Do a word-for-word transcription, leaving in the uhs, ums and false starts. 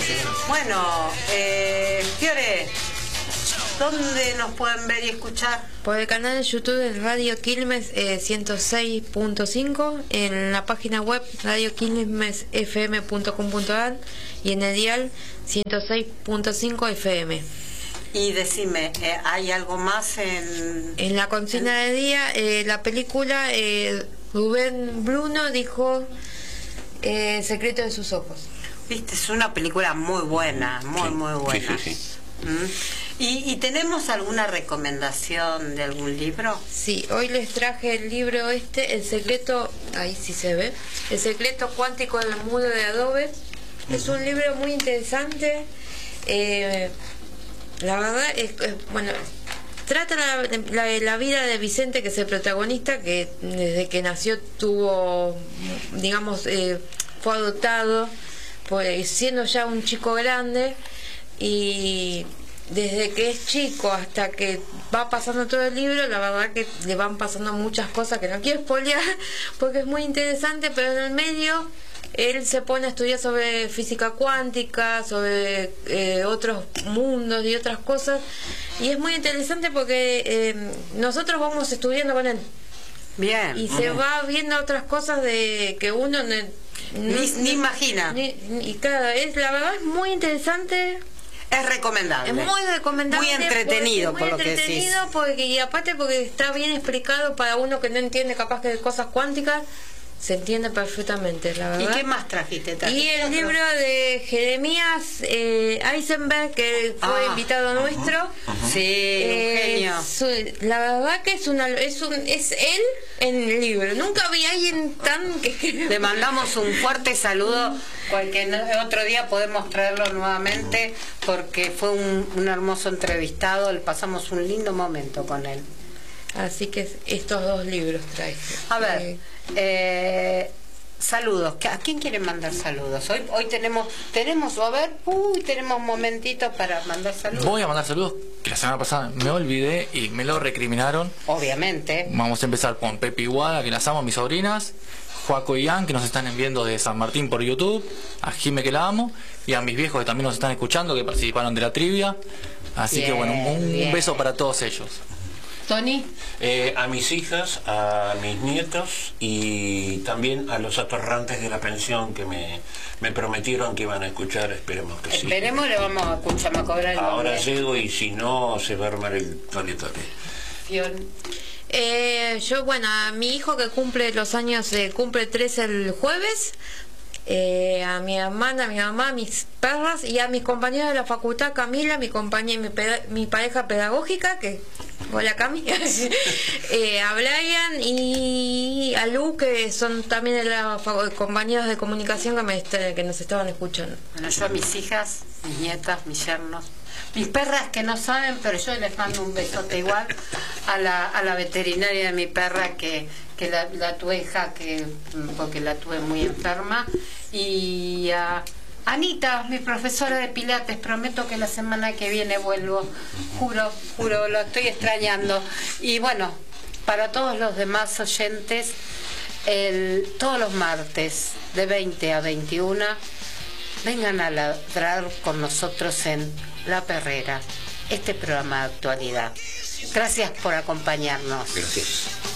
Bueno, eh, Fiore, ¿dónde nos pueden ver y escuchar? Por el canal de YouTube de Radio Quilmes eh, ciento seis punto cinco, en la página web radio quilmes f m punto com punto a r y en el dial ciento seis punto cinco F M. Y decime, eh, ¿hay algo más en...? En la consigna de día, eh, la película, eh, Rubén Bruno dijo eh, El secreto de sus ojos. Viste, es una película muy buena, muy, sí, muy buena. Sí, sí, sí. ¿Mm? ¿Y, ¿Y tenemos alguna recomendación de algún libro? Sí, hoy les traje el libro este, El secreto, ahí sí se ve, El secreto cuántico del muro de Adobe. Uh-huh. Es un libro muy interesante. Eh, la verdad es que, bueno, trata la, la, la vida de Vicente, que es el protagonista, que desde que nació tuvo, digamos, eh, fue adoptado, pues, siendo ya un chico grande, y desde que es chico hasta que va pasando todo el libro, la verdad que le van pasando muchas cosas que no quiero spoilear porque es muy interesante, pero en el medio él se pone a estudiar sobre física cuántica, sobre eh, otros mundos y otras cosas, y es muy interesante porque eh, nosotros vamos estudiando con él. Bien. Y se va viendo otras cosas de que uno no, ni, ni, ni imagina. Ni, y claro, es, la verdad es muy interesante. Es recomendable. Es muy recomendable. Muy entretenido, muy por lo que decís. entretenido porque, y aparte porque está bien explicado para uno que no entiende capaz que de cosas cuánticas. Se entiende perfectamente, la verdad. ¿Y qué más trajiste? ¿Trajiste y el otro? libro de Jeremías eh, Eisenberg, que fue ah, invitado uh-huh, nuestro. Uh-huh. Sí, eh, un genio. Su, la verdad que es una es un es él en el libro. Nunca vi a alguien tan que le mandamos un fuerte saludo. Cualquier otro día podemos traerlo nuevamente porque fue un, un hermoso entrevistado. Le pasamos un lindo momento con él. Así que estos dos libros traje. A ver, eh, eh, saludos. ¿A quién quieren mandar saludos? Hoy hoy tenemos, tenemos, a ver, uy, tenemos momentitos para mandar saludos. Voy a mandar saludos, que la semana pasada me olvidé y me lo recriminaron. Obviamente. Vamos a empezar con Pepi Guada, que las amo, mis sobrinas. Joaco y Ian, que nos están enviando de San Martín por YouTube. A Jime, que la amo. Y a mis viejos, que también nos están escuchando, que participaron de la trivia. Así bien, que bueno, un, un beso para todos ellos. Tony. Eh, a mis hijas, a mis nietos y también a los atorrantes de la pensión que me, me prometieron que iban a escuchar. Esperemos que sí. Esperemos, le vamos a escuchar, a cobrar el Ahora nombre. llego y si no se va a armar el tole tole. Fion. Eh, yo, bueno, a mi hijo que cumple los años, eh, cumple tres el jueves. Eh, a mi hermana, a mi mamá, a mis perras y a mis compañeros de la facultad, Camila, mi compañera, mi, mi pareja pedagógica, que hola Cami, eh, a Brian y a Lu, que son también de los compañeros de comunicación que, me que nos estaban escuchando. Bueno, yo a mis hijas, mis nietas, mis yernos, mis perras que no saben, pero yo les mando un besote igual a la, a la veterinaria de mi perra que, que la, la tuve que porque la tuve muy enferma, y a Anita, mi profesora de pilates. Prometo que la semana que viene vuelvo, juro, juro, lo estoy extrañando. Y bueno, para todos los demás oyentes, el, todos los martes de veinte a veintiuno vengan a ladrar con nosotros en La Perrera, este programa de actualidad. Gracias por acompañarnos. Gracias.